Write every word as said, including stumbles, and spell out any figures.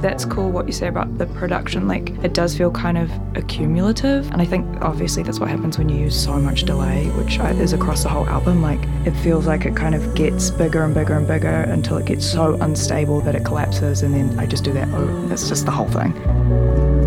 that's cool what you say about the production. Like, it does feel kind of accumulative, and I think obviously that's what happens when you use so much delay, which is across the whole album. Like, it feels like it kind of gets bigger and bigger and bigger until it gets so unstable that it collapses, and then I just do that. Oh, that's just the whole thing.